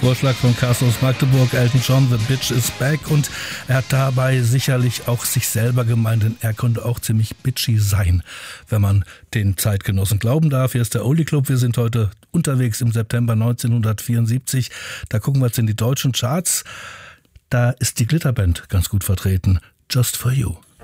Vorschlag von Carsten aus Magdeburg, Elton John, The Bitch is Back. Und er hat dabei sicherlich auch sich selber gemeint, denn er konnte auch ziemlich bitchy sein, wenn man den Zeitgenossen glauben darf. Hier ist der Oldie Club. Wir sind heute unterwegs im September 1974. Da gucken wir jetzt in die deutschen Charts. Da ist die Glitterband ganz gut vertreten. Just for You.